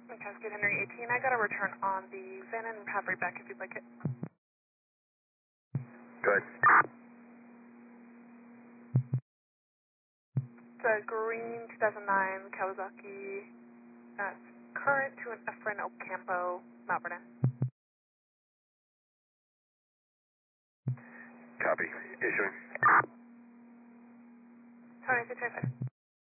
Cascade Henry 18, I got a return on the VIN and have right back if you'd like it. Good. It's a green 2009 Kawasaki, current to an Efren Ocampo, Mount Vernon. Copy. Issuing. 2625.